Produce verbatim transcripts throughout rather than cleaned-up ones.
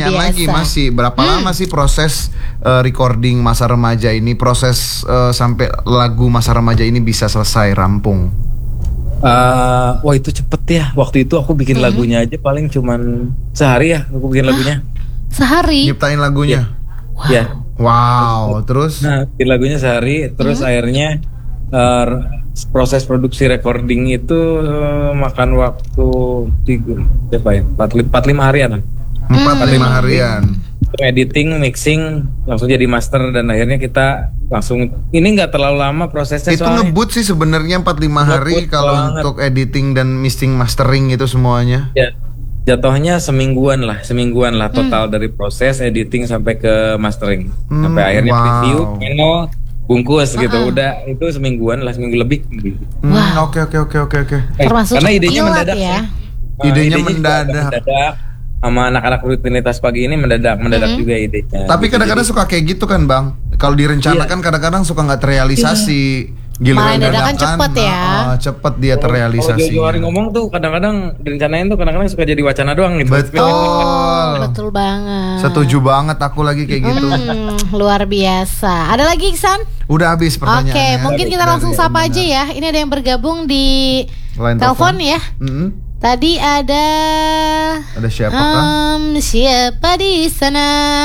pertanyaan biasa. lagi masih berapa Hmm. lama sih proses uh, recording Masa Remaja ini, proses uh, sampai lagu Masa Remaja ini bisa selesai rampung? Uh, wah itu cepet ya. Waktu itu aku bikin Hmm. lagunya aja paling cuman sehari ya. Aku bikin lagunya. Sehari. Nyiptain lagunya? Wow. Ya. Wow, terus? Nah, bikin lagunya sehari. Terus Hmm. akhirnya uh, proses produksi recording itu uh, makan waktu tiga, berapa ya? empat puluh lima harian. Empat Hmm. lima harian. Editing, mixing, langsung jadi master dan akhirnya kita langsung ini nggak terlalu lama prosesnya. Itu soalnya. ngebut sih sebenarnya empat lima hari Ngebut kalau banget. untuk editing dan mixing mastering itu semuanya. Ya, jatuhnya semingguan lah, semingguan lah total Hmm. dari proses editing sampai ke mastering, Hmm, sampai akhirnya wow. review, final, bungkus gitu. Uh-uh. Udah itu semingguan lah, seminggu lebih. Hmm, Wah. Oke oke oke oke oke. Eh, Termasuk karena idenya kilat mendadak ya. sih. Nah, Idenya juga mendadak. mendadak. Sama anak-anak rutinitas pagi ini mendadak, mendadak Hmm. juga idenya. Tapi Gitu, kadang-kadang jadi- suka kayak gitu kan Bang. Kalau direncanakan kadang-kadang suka nggak terrealisasi. Malah dadakan cepet ya. ah, cepet dia Kalau terrealisasi. jauh-jauh hari ngomong tuh kadang-kadang direncanain tuh kadang-kadang suka jadi wacana doang gitu. Betul. Oh, betul banget. Setuju banget aku lagi kayak gitu. Hmm, luar biasa. Ada lagi Iksan? Udah habis Oke, pertanyaannya. mungkin kita Dari langsung sapa mana? aja ya. Ini ada yang bergabung di Line telepon ya. Mm-mm. Tadi ada Ada siapa kan? um, siapa di sana?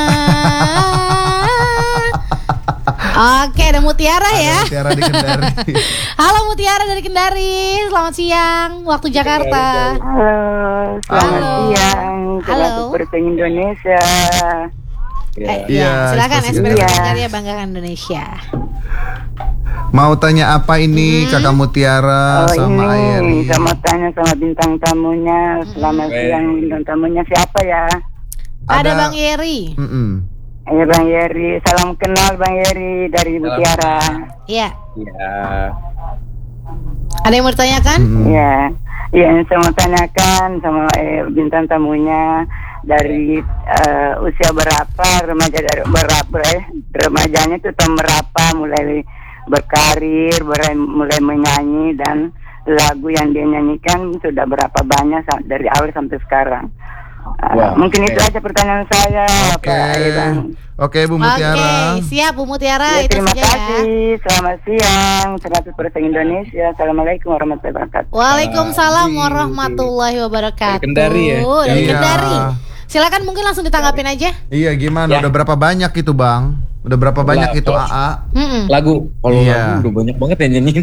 Oke, ada Mutiara ya. Tiara di Kendari. Halo Mutiara dari Kendari. Selamat siang waktu Jakarta. Halo, selamat Halo. siang. Halo. Halo. Seperti Indonesia. Eh, Iya, ya, silakan seperti ekspresi itu. Kendari ya, banggakan Indonesia. Mau tanya apa ini Kakak Mutiara Oh sama ini, Ayeri? sama tanya sama bintang tamunya. Selamat Hmm. siang, bintang tamunya siapa ya? Ada, Ada- Bang Yeri. Mm-mm. Ayo Bang Yeri, salam kenal Bang Yeri dari Salam Mutiara. Iya. Ya. Ada yang mau ditanyakan? Mm-mm. Iya, iya yang saya mau tanyakan sama eh, bintang tamunya dari eh, usia berapa remaja dari berapa eh, remajanya itu tahun berapa mulai berkarir, mulai, mulai menyanyi dan lagu yang dia nyanyikan sudah berapa banyak sa- dari awal sampai sekarang. Uh, Wow, mungkin oke. itu aja pertanyaan saya, Oke. Pak Iwan. Oke Bu Mutiara. Oke, siap Bu Mutiara. Ya, Itu terima saja ya. kasih. Selamat siang. seratus persen Indonesia. Assalamualaikum warahmatullahi wabarakatuh. Waalaikumsalam Di- warahmatullahi wabarakatuh. dari Kendari ya? Dari Iya. Kendari. Silakan mungkin langsung ditanggapin aja. Iya gimana? Ya. Udah berapa banyak itu Bang? Udah berapa banyak Lah, itu kalau- A A? Mm-mm. Lagu, kalau Iya. lagu udah banyak banget yang nyanyiin.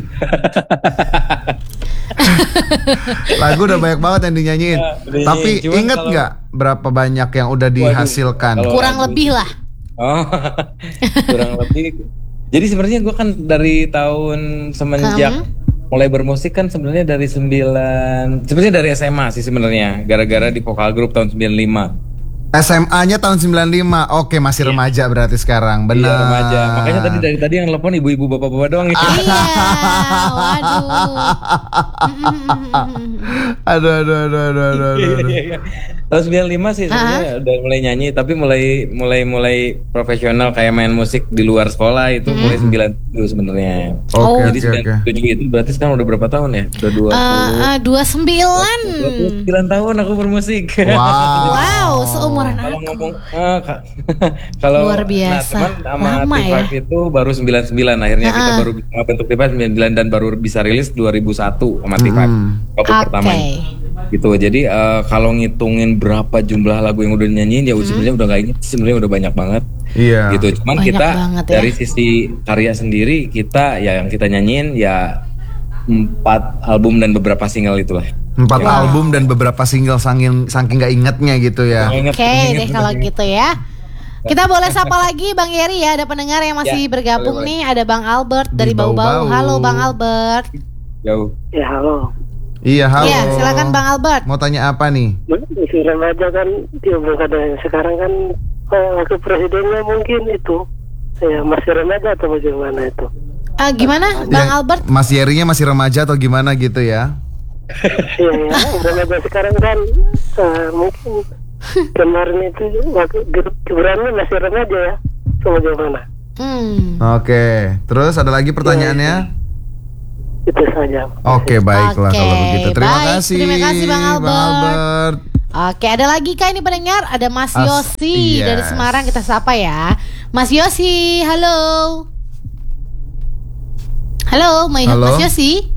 Lagu udah banyak banget yang dinyanyiin. Ya, udah Tapi nyanyiin. Cuman inget kalau- nggak berapa banyak yang udah dihasilkan? kalau- Kurang lagu- lebih lah. Oh, kurang lebih. Jadi sebenarnya gue kan dari tahun semenjak Hmm. mulai bermusik kan sebenarnya dari sembilan, sebenarnya dari S M A sih sebenarnya, gara-gara di vokal grup tahun sembilan lima. S M A-nya tahun sembilan lima. Oke, masih remaja berarti sekarang. Benar. Iya, remaja. Makanya tadi dari tadi yang telepon ibu-ibu bapak-bapak doang ya. Iya, waduh. Aduh, aduh, aduh, aduh, aduh, aduh. Iya, iya, iya. Tahun sembilan lima sih sebenarnya udah mulai nyanyi, tapi mulai mulai mulai profesional kayak main musik di luar sekolah itu mulai sembilan tujuh sebenarnya. Oh. Oke, Jadi oke, sembilan oke. tujuh itu berarti sekarang udah berapa tahun ya? Udah dua Eh, eh, dua puluh sembilan. dua puluh sembilan tahun aku bermusik. Wow. Wow, seumuran Kalau aku. ngomong eh, ka- kalau Luar biasa. Nah, teman Lama sama T lima ya? itu baru sembilan puluh sembilan akhirnya kita Ha-ha. baru bisa bentuk T lima sembilan puluh sembilan dan baru bisa rilis dua ribu satu sama T lima. Hmm. Album Oke. pertama. Gitu. Jadi eh, kalau ngitungin berapa jumlah lagu yang udah dinyanyiin ya sebenarnya udah nggak inget, sebenarnya udah banyak banget. Iya. Gitu. Cuman Banyak kita banget ya. dari sisi karya sendiri kita ya yang kita nyanyiin ya empat album dan beberapa single itulah. Empat Ya. album dan beberapa single saking saking nggak ingetnya gitu ya. Nggak inget, Oke nggak inget, deh kalau nggak inget. gitu ya. Kita boleh sapa lagi Bang Yeri ya. Ada pendengar yang masih Ya, bergabung boleh, nih. Ada Bang Albert Di dari Bau-Bau. Bau-Bau. Halo Bang Albert. Jauh. Ya halo. Iya, halo. Iya, silakan Bang Albert. Mau tanya apa nih? Masih remaja kan, dia belum ada yang sekarang kan eh, waktu presidennya mungkin itu. Ya masih remaja atau bagaimana itu? Ah, gimana Bang Ya, Albert? Mas Yerinya masih remaja atau gimana gitu ya? Iya ya, remaja sekarang kan eh, mungkin kemarin itu waktu Gibran masih remaja ya. Atau bagaimana? Hmm. Oke. Terus ada lagi pertanyaannya? Itu saja. Oke, baiklah Oke, kalau begitu. Terima baik. kasih. Terima kasih, Bang Albert. Albert. Oke, ada lagi kah ini pendengar? Ada Mas As- Yosi yes. dari Semarang, kita sapa ya. Mas Yosi, halo. Halo, Mas Halo. Mas Yosi.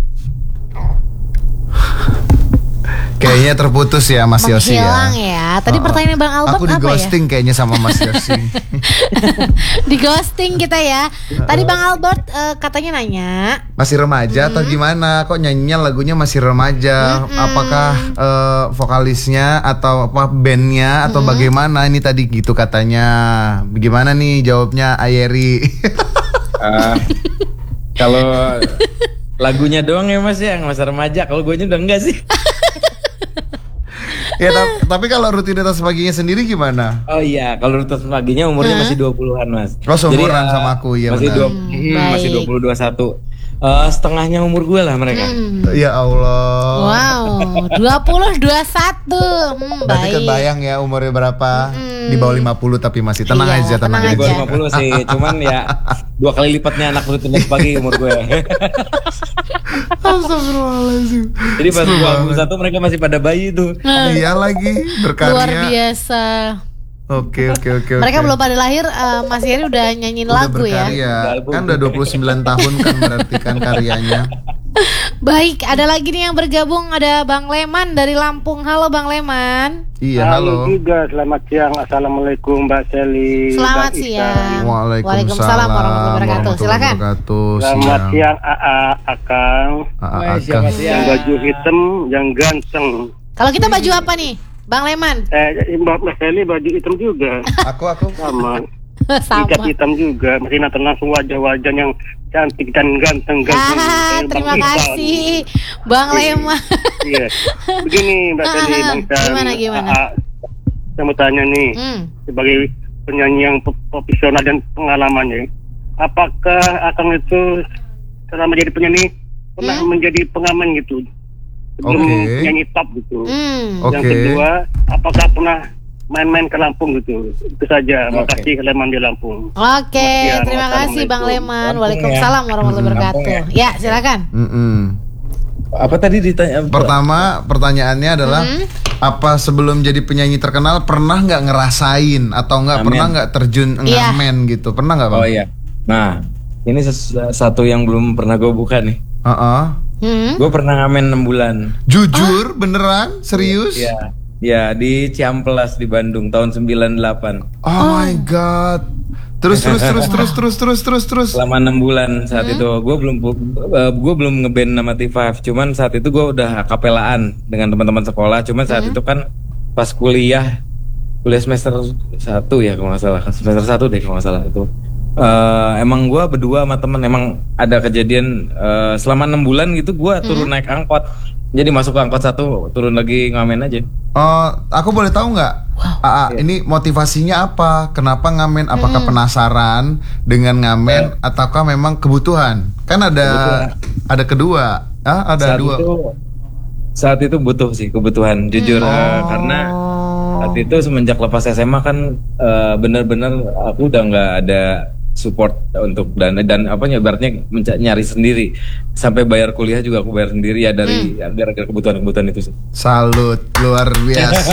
Kayaknya terputus ya Mas Yosi Menghilang ya. ya. Tadi Oh, oh. pertanyaan Bang Albert Aku di apa ya? ghosting kayaknya sama Mas Yosi. Di ghosting kita ya. Tadi Bang Albert eh, katanya nanya. Masih remaja atau gimana? Kok nyanyinya lagunya masih remaja? Apakah eh, vokalisnya atau apa bandnya atau bagaimana? Ini tadi gitu katanya. Bagaimana nih jawabnya Ayeri? Ah, kalau lagunya doang ya Mas ya, masa remaja. Kalau gue udah enggak sih. Ya ta- tapi kalau rutinitas paginya sendiri gimana? Oh iya, kalau rutinitas paginya umurnya masih dua puluhan Mas. Oh, seumuran eh, sama aku, iya masih benar. dua, Hmm, hmm, masih baik. dua puluh dua puluh satu. Eh, setengahnya umur gue lah mereka. Ya Allah. Wow, dua puluh dua puluh satu. Hmm, Berarti baik. kebayang ya umurnya berapa? Di bawah lima puluh tapi masih tenang Iya, aja, tenang, tenang Gue aja. aja. lima puluh sih, cuman ya dua kali lipatnya anak rutinitas pagi umur gue. Astagfirullahaladzim. Jadi pas dua puluh satu mereka masih pada bayi tuh. Iya lagi berkarya. Luar biasa. Oke oke oke. Mereka oke. belum pada lahir, eh, Mas Yeri udah nyanyiin Udah lagu ya. berkarya. Album. Kan udah dua puluh sembilan tahun kan berarti kan karyanya. Baik, ada lagi nih yang bergabung, ada Bang Leman dari Lampung. Halo Bang Leman. Iya halo. juga, selamat siang. Assalamualaikum Mbak Seli. Selamat Bang Iksan. siang. Waalaikumsalam warahmatullahi wabarakatuh. Silakan. wabarakatuh. Selamat Siang. siang A A Akang. A A Wah, Akang. siapa sih Yang ya? baju hitam, yang ganteng. Kalau kita baju apa nih, Bang Leman? Eh, Mbak Mbak Seli baju hitam juga. Aku aku. Sama. Sama. Ikat hitam juga. Masih nonton langsung wajah-wajah yang cantik dan ganteng-ganteng. Ah, Eh, terima Bang Iksan. kasih, Bang Leman. Iya. Begini Mbak Seli, Bang Iksan. Gimana, gimana? A A, saya mau tanya nih. Hmm. Sebagai penyanyi yang pro- profesional dan pengalamannya, apakah Akang itu selama jadi penyanyi pernah Hmm? menjadi pengamen gitu sebelum Oke. nyanyi top gitu? Hmm. Oke. Yang kedua, apakah pernah main-main ke Lampung gitu? Itu saja. Oke. Makasih Leman di Lampung. Oke, Siang, terima kasih Bang Assalamualaikum. Leman. Lampung Waalaikumsalam warahmatullahi Hmm, wabarakatuh. Lampung Ya, silakan. Mm-mm. Apa tadi ditanya? Pertama pertanyaannya adalah Hmm? apa sebelum jadi penyanyi terkenal pernah nggak ngerasain atau nggak Ngamen. pernah nggak terjun Iya. ngamen gitu? Pernah nggak bang? Oh iya. Nah, ini ses- satu yang belum pernah gue buka nih. Heeh. Hmm? Gue pernah ngamen enam bulan. Jujur beneran serius? Ya, ya di Ciamplas di Bandung tahun sembilan puluh delapan. Oh, my god. Terus terus terus terus terus terus terus terus. Selama enam bulan saat itu gue belum gue belum ngeband nama T lima. Cuman saat itu gue udah kapelaan dengan teman-teman sekolah. Cuman saat itu kan pas kuliah kuliah semester satu ya kalau nggak salah, semester satu deh kalau nggak salah itu. Eh, emang gue berdua sama temen emang ada kejadian eh, selama enam bulan gitu gue turun naik angkot. Jadi masuk ke angkot satu turun lagi ngamen aja. Oh, aku boleh tahu nggak? Aa, ini motivasinya apa? Kenapa ngamen? Apakah penasaran dengan ngamen ataukah memang kebutuhan? Kan ada Kebutuhan. ada kedua. Ah, ada saat dua. itu saat itu butuh sih kebutuhan jujur eh, karena saat itu semenjak lepas S M A kan eh, bener-bener aku udah nggak ada support untuk dana dan apa ibaratnya menca- nyari sendiri sampai bayar kuliah juga aku bayar sendiri ya dari ya, gara-gara kebutuhan-kebutuhan itu sih. Salut, luar biasa.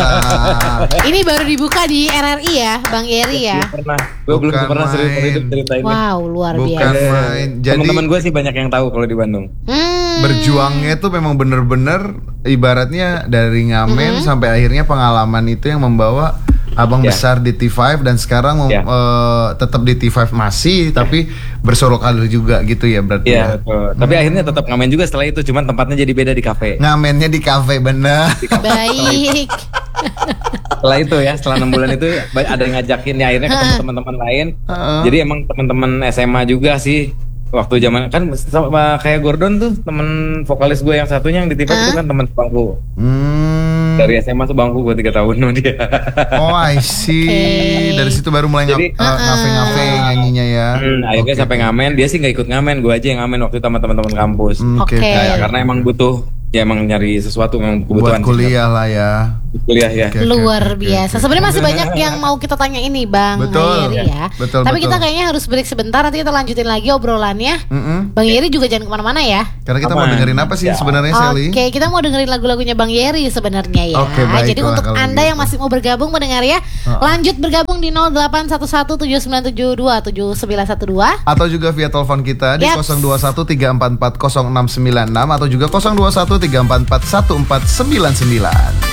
Ini baru dibuka di R R I ya, Bang Yeri ya. Pernah, gue belum Bukan pernah serius main. hidup cerita ini. Wow, luar Bukan biasa. main. Jadi Teman-teman gue sih banyak yang tahu kalau di Bandung. Hmm. berjuangnya itu memang bener-bener ibaratnya dari ngamen sampai akhirnya pengalaman itu yang membawa abang Ya. besar di T lima dan sekarang mem- Ya. eh, tetap di T lima masih tapi bersorok karir juga gitu ya berarti ya. Iya, betul. Tapi akhirnya tetap ngamen juga setelah itu, cuman tempatnya jadi beda di kafe. Ngamennya di kafe bener. Baik. Setelah itu ya, setelah enam bulan itu ba- ada yang ngajakin ya akhirnya ketemu teman-teman lain. Heeh. Jadi emang teman-teman S M A juga sih. Waktu zaman kan sama kayak Gordon tuh temen vokalis gue yang satunya yang di T lima itu kan teman sebangku. Hmm. Dari S M A sebangku gue tiga tahun sama dia. Oh I see. Oke. Dari situ baru mulai Jadi- ngap- eh, ngafe-ngafe nyanyinya ya. Hmm, akhirnya Oke. sampai ngamen, dia sih nggak ikut ngamen, gue aja yang ngamen waktu itu sama teman-teman kampus. Hmm, Oke. Oke. Ya, karena emang butuh ya emang nyari sesuatu memang Buat kebutuhan. kuliah lah ya. Kuliah ya. Oke, oke, Luar oke, biasa. oke. Sebenarnya masih banyak yang mau kita tanya ini Bang Betul. Yeri ya. Betul, Tapi betul. kita kayaknya harus break sebentar. Nanti kita lanjutin lagi obrolannya. Mm-mm. Bang Yeri juga jangan kemana-mana ya. Karena kita mau Aman. dengerin apa sih Ya. sebenarnya Sally? Oke, kita mau dengerin lagu-lagunya Bang Yeri sebenarnya ya. Oke, baiklah Jadi untuk kalau Anda gitu. yang masih mau bergabung mendengar ya, Uh-uh. lanjut bergabung di nol delapan satu satu tujuh sembilan tujuh dua tujuh sembilan satu dua. Atau juga via telepon kita di Yaps. nol dua satu tiga empat empat nol enam sembilan enam atau juga nol dua satu tiga empat empat satu empat sembilan sembilan.